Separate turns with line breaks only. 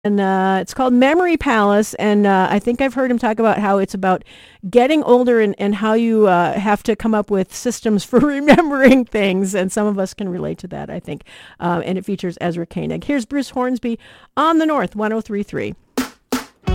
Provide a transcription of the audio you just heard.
And it's called Memory Palace, and I think I've heard him talk about how it's about getting older and how you have to come up with systems for remembering things, and some of us can relate to that, I think. And it features Ezra Koenig. Here's Bruce Hornsby on the North 103.3.